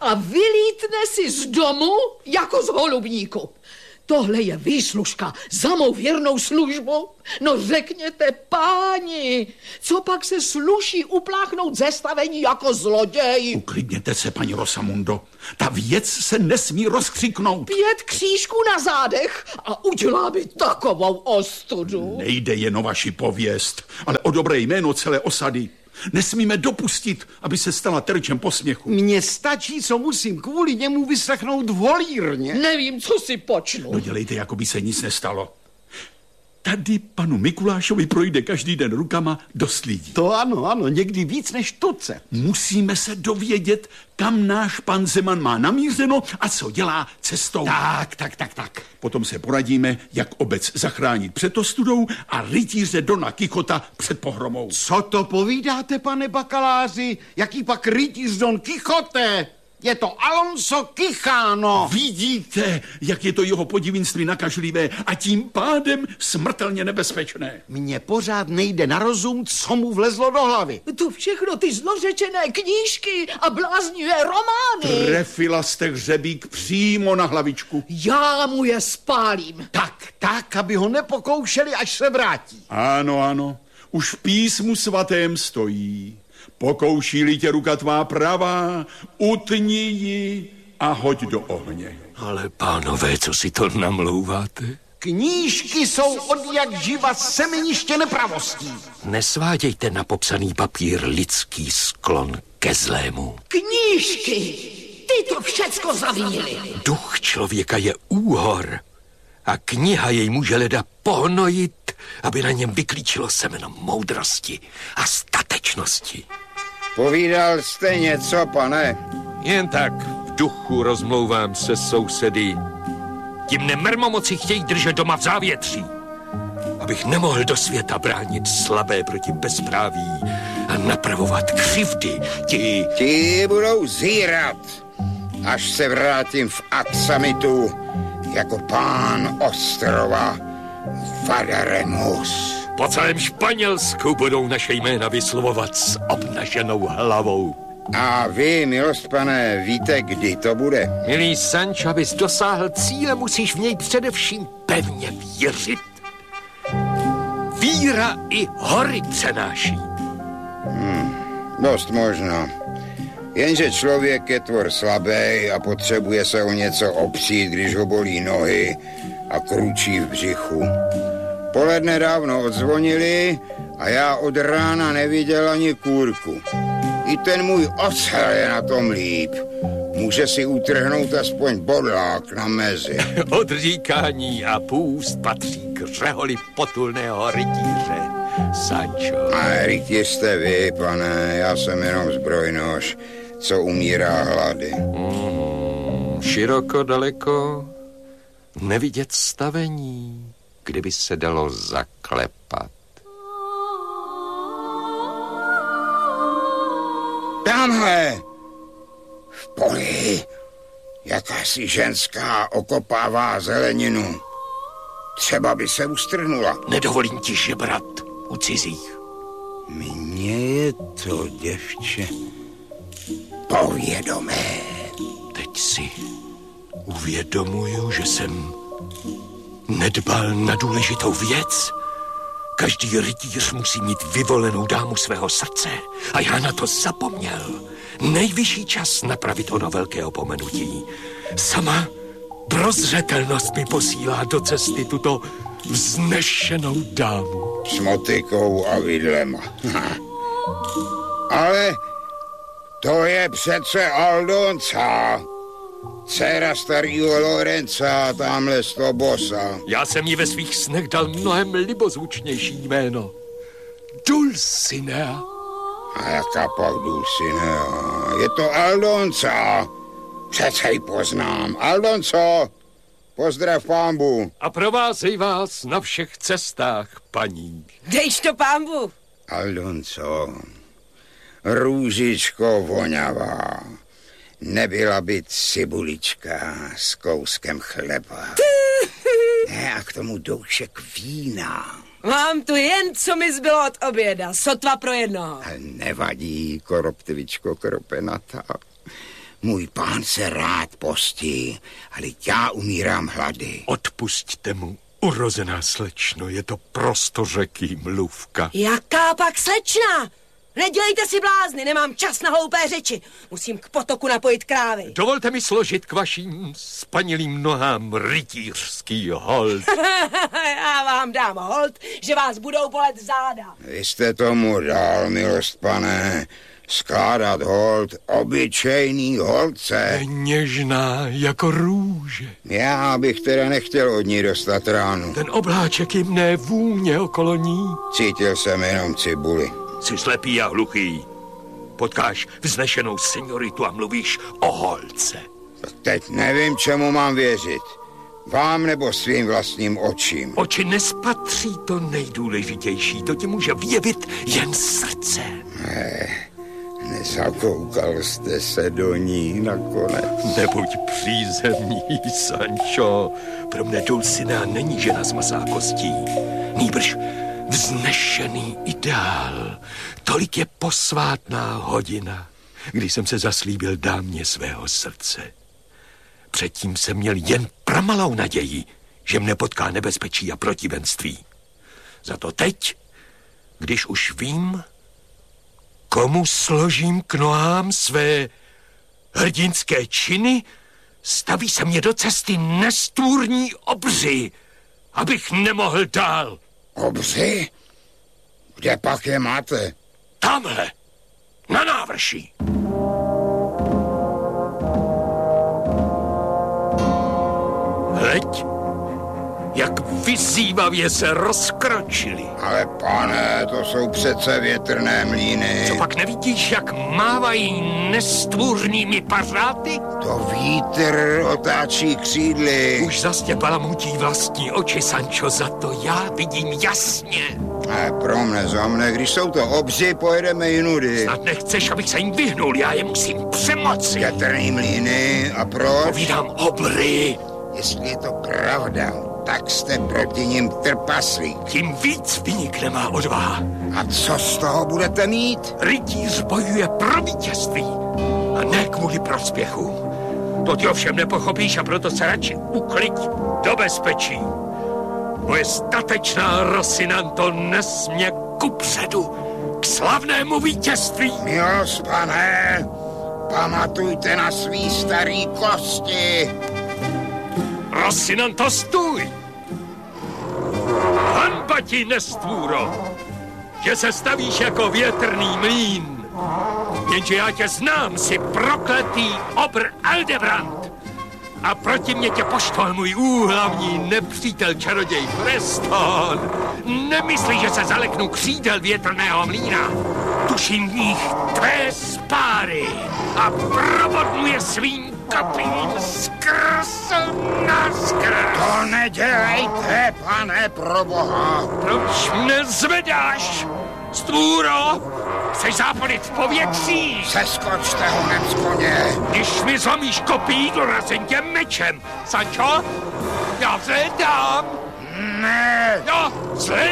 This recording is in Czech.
a vylítne si z domu jako z holubníku. Tohle je výslužka za mou věrnou službu? No řekněte, páni, co pak se sluší upláchnout ze stavení jako zloděj? Uklidněte se, paní Rosamundo. Ta věc se nesmí rozkřiknout. 5 křížků na zádech a udělá by takovou ostudu. Nejde jen o vaši pověst, ale o dobré jméno celé osady. Nesmíme dopustit, aby se stala terčem posměchu. Mně stačí, co musím kvůli němu vyslechnout v holírně. Nevím, co si počnu. No dělejte, jako by se nic nestalo. Tady panu Mikulášovi projde každý den rukama dost lidí. To ano, někdy víc než tucet. Musíme se dovědět, kam náš pan Zeman má namířeno a co dělá cestou. Tak. Potom se poradíme, jak obec zachránit před ostudou a rytíře Dona Kichota před pohromou. Co to povídáte, pane bakaláři? Jaký pak rytíř Don Kichote? Je to Alonso Quijano. Vidíte, jak je to jeho podivínství nakažlivé a tím pádem smrtelně nebezpečné. Mně pořád nejde na rozum, co mu vlezlo do hlavy. To všechno ty zlořečené knížky a bláznivé romány. Trefila jste hřebík přímo na hlavičku. Já mu je spálím. Tak, aby ho nepokoušeli, až se vrátí. Ano, už v písmu svatém stojí. Pokouší-li tě ruka tvá pravá, utni ji a hoď do ohně. Ale pánové, co si to namlouváte? Knížky jsou od jak živa semeniště nepravostí. Nesvádějte na popsaný papír lidský sklon ke zlému. Knížky! Ty to všecko zavinili. Duch člověka je úhor a kniha jej může leda pohnojit, aby na něm vyklíčilo semeno moudrosti a statečnosti. Povídal jste něco, pane? Jen tak v duchu rozmlouvám se sousedy. Ti mne mermomoci chtějí držet doma v závětří, abych nemohl do světa bránit slabé proti bezpráví a napravovat křivdy. Ti budou zírat, až se vrátím v Aksamitu jako pán ostrova Vadaremus. Po celém Španělsku budou naše jména vyslovovat s obnaženou hlavou. A vy, milost pane, víte, kdy to bude? Milý Sancho, abys dosáhl cíle, musíš v něj především pevně věřit. Víra i hory přenáší. Dost možno. Jenže člověk je tvor slabý a potřebuje se o něco opřít, když ho bolí nohy a kručí v břichu. Poledne dávno odzvonili a já od rána neviděl ani kůrku. I ten můj ocel je na tom líp. Může si utrhnout aspoň bodlák na mezi. Odříkání a půst patří k řeholi potulného rytíře, Sancho. A rytíř jste vy, pane, já jsem jenom zbrojnož, co umírá hlady. Široko, daleko, nevidět stavení, kdyby se dalo zaklepat. Tamhle, v poli, jakási ženská okopává zeleninu. Třeba by se ustrhnula. Nedovolím ti žebrat u cizích. Mně je to, děvče, povědomé. Teď si uvědomuju, že jsem nedbal na důležitou věc. Každý rytíř musí mít vyvolenou dámu svého srdce a já na to zapomněl. Nejvyšší čas napravit ono velké opomenutí. Sama prozřetelnost mi posílá do cesty tuto vznešenou dámu. S motykou a vidlema. Ale to je přece Aldonca, dcera starýho Lorenza, tamhle z toho bosa. Já jsem jí ve svých snech dal mnohem libozvučnější jméno. Dulcinea. A jaká pak Dulcinea? Je to Aldonca. Přece ji poznám. Aldonco, pozdrav pánbu. A provázej vás na všech cestách, paní. Dejš to pánbu. Aldonco, růžičko voňavá. Nebyla by cibulička s kouskem chleba. Ne, a k tomu doušek vína. Mám tu jen, co mi zbylo od oběda. Sotva pro jednoho. Ale nevadí, koroptivičko kropenatá. Můj pán se rád postí, ale já umírám hlady. Odpusťte mu, urozená slečno, je to prostořeký mluvka. Jaká pak slečna? Nedělejte si blázny, nemám čas na hloupé řeči. Musím k potoku napojit krávy. Dovolte mi složit k vašim spanilým nohám rytířský hold. Já vám dám hold, že vás budou bolet záda. Vy jste tomu dal, milost pane, skládat hold obyčejný holce. Je něžná jako růže. Já bych teda nechtěl od ní dostat ránu. Ten obláček jemné vůně okolo ní. Cítil jsem jenom cibuli. Jsi slepý a hluchý. Potkáš vznešenou senioritu a mluvíš o holce. Tak teď nevím, čemu mám věřit. Vám nebo svým vlastním očím. Oči nespatří to nejdůležitější. To ti může vyjevit jen srdce. Nezakoukal jste se do ní nakonec. Nebuď přízemní, Sancho. Pro mne Dulcinea není žena z masa a kostí. Nýbrž vznešený ideál. Tolik je posvátná hodina, kdy jsem se zaslíbil dámě svého srdce. Předtím jsem měl jen pramalou naději, že mne potká nebezpečí a protivenství. Za to teď, když už vím, komu složím k nohám své hrdinské činy, staví se mě do cesty nestvůrní obři, abych nemohl dál. Obři? Kde pak je máte? Tamhle, na návrší. Hleď, jak vyzývavě se rozkročili. Ale pane, to jsou přece větrné mlýny. Co pak nevidíš, jak mávají nestvůrnými pařáty? To vítr otáčí křídly. Už zas tě balamutí vlastní oči, Sancho, za to já vidím jasně. Pro mne, za mne, když jsou to obři, pojedeme jinudy. Snad nechceš, abych se jim vyhnul, já je musím přemoci. Větrný mlýny, a proč? Povídám obry. Jestli je to pravda, tak jste proti nim trpaslík. Tím víc vynikne má odvaha. A co z toho budete mít? Rytíř bojuje pro vítězství a ne kvůli prospěchu. To ty ovšem nepochopíš a proto se radši ukliď do bezpečí. Moje statečná Rocinanto nesmě kupředu k slavnému vítězství. Milost, pane, pamatujte na svý starý kosti. Rocinanto, stůj! Hanba ti, nestvůro, že se stavíš jako větrný mlýn. Jenže já tě znám, jsi prokletý obr Aldebrand. A proti mě tě poštval můj úhlavní nepřítel čaroděj Preston. Nemyslí, že se zaleknu křídel větrného mlýna. Tuším v nich tvé spáry a probodnu je svým kapím skrz naskrz. To nedělejte, pane, pro boha. Proč mne zvedáš, stvůro? Chceš zápolit v povětří? Seskočte honem z koně. Když mi zlomíš kopí, dorazím tě mečem. Sancho, já zhledám. Ne. Jo, zhledám.